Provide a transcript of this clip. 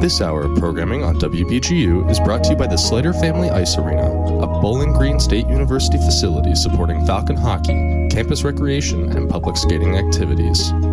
This hour of programming on WBGU is brought to you by the Slater Family Ice Arena, a Bowling Green State University facility supporting Falcon hockey, campus recreation, and public skating activities.